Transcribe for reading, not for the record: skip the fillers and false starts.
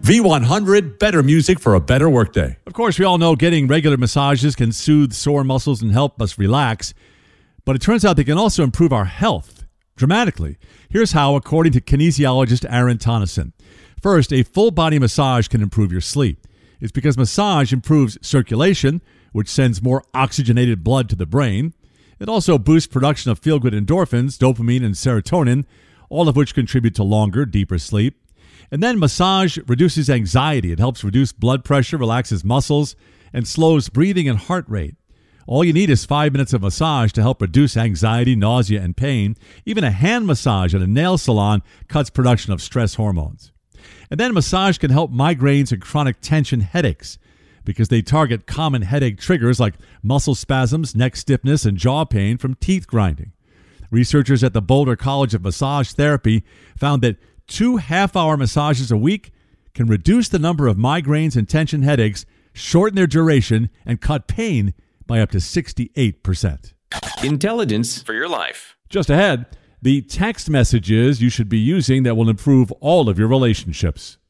V100, better music for a better workday. Of course, we all know getting regular massages can soothe sore muscles and help us relax, but it turns out they can also improve our health dramatically. Here's how, according to kinesiologist Aaron Tonneson. First, a full-body massage can improve your sleep. It's because massage improves circulation, which sends more oxygenated blood to the brain. It also boosts production of feel-good endorphins, dopamine, and serotonin, all of which contribute to longer, deeper sleep. And then massage reduces anxiety. It helps reduce blood pressure, relaxes muscles, and slows breathing and heart rate. All you need is 5 minutes of massage to help reduce anxiety, nausea, and pain. Even a hand massage at a nail salon cuts production of stress hormones. And then massage can help migraines and chronic tension headaches because they target common headache triggers like muscle spasms, neck stiffness, and jaw pain from teeth grinding. Researchers at the Boulder College of Massage Therapy found that 2 half-hour massages a week can reduce the number of migraines and tension headaches, shorten their duration, and cut pain by up to 68%. Intelligence for your life. Just ahead, the text messages you should be using that will improve all of your relationships.